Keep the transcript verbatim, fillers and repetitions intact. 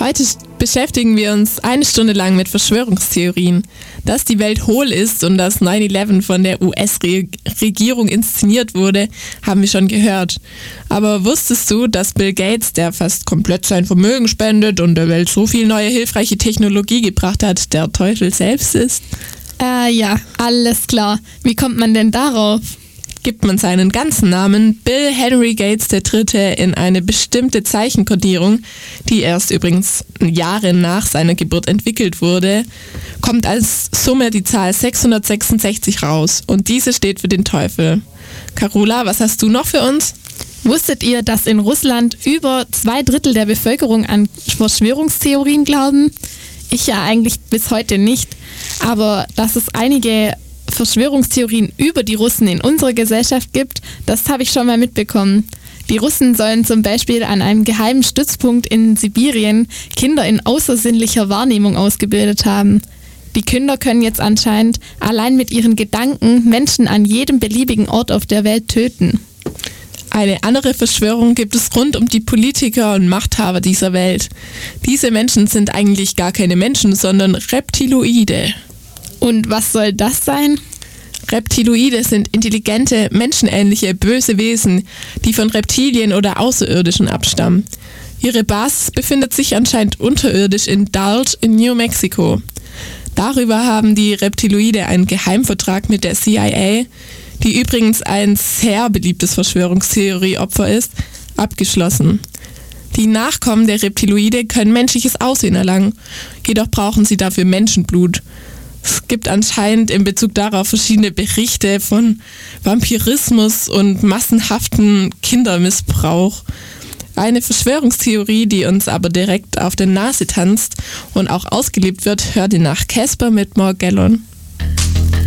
Heute beschäftigen wir uns eine Stunde lang mit Verschwörungstheorien. Dass die Welt hohl ist und dass neun elf von der U S-Regierung inszeniert wurde, haben wir schon gehört. Aber wusstest du, dass Bill Gates, der fast komplett sein Vermögen spendet und der Welt so viel neue hilfreiche Technologie gebracht hat, der Teufel selbst ist? Äh, ja, alles klar. Wie kommt man denn darauf? Gibt man seinen ganzen Namen Bill Henry Gates der Dritte in eine bestimmte Zeichenkodierung, die erst übrigens Jahre nach seiner Geburt entwickelt wurde, kommt als Summe die Zahl sechshundertsechsundsechzig raus und diese steht für den Teufel. Carola, was hast du noch für uns? Wusstet ihr, dass in Russland über zwei Drittel der Bevölkerung an Verschwörungstheorien glauben? Ich ja eigentlich bis heute nicht, aber dass es einige Verschwörungstheorien über die Russen in unserer Gesellschaft gibt, das habe ich schon mal mitbekommen. Die Russen sollen zum Beispiel an einem geheimen Stützpunkt in Sibirien Kinder in außersinnlicher Wahrnehmung ausgebildet haben. Die Kinder können jetzt anscheinend allein mit ihren Gedanken Menschen an jedem beliebigen Ort auf der Welt töten. Eine andere Verschwörung gibt es rund um die Politiker und Machthaber dieser Welt. Diese Menschen sind eigentlich gar keine Menschen, sondern Reptiloide. Und was soll das sein? Reptiloide sind intelligente, menschenähnliche, böse Wesen, die von Reptilien oder Außerirdischen abstammen. Ihre Basis befindet sich anscheinend unterirdisch in Dulce in New Mexico. Darüber haben die Reptiloide einen Geheimvertrag mit der C I A, die übrigens ein sehr beliebtes Verschwörungstheorie-Opfer ist, abgeschlossen. Die Nachkommen der Reptiloide können menschliches Aussehen erlangen, jedoch brauchen sie dafür Menschenblut. Es gibt anscheinend in Bezug darauf verschiedene Berichte von Vampirismus und massenhaften Kindermissbrauch. Eine Verschwörungstheorie, die uns aber direkt auf der Nase tanzt und auch ausgelebt wird, hört ihr nach Casper mit Morgellon.